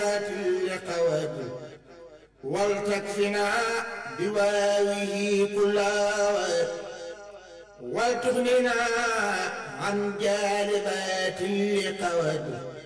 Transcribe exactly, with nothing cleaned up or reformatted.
لقود ولتكفنا بواوه كل واد ولتغننا عن جالبات لقود